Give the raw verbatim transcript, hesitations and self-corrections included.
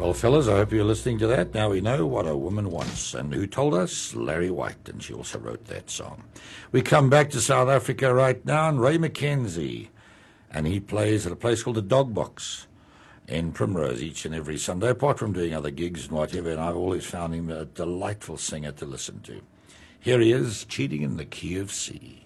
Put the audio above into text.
Well, fellas, I hope you're listening to that. Now we know what a woman wants. And who told us? Larry White, and she also wrote that song. We come back to South Africa right now, and Ray McKenzie, and he plays at a place called the Dog Box in Primrose each and every Sunday, apart from doing other gigs and whatever, and I've always found him a delightful singer to listen to. Here he is, Cheating in the Key of C.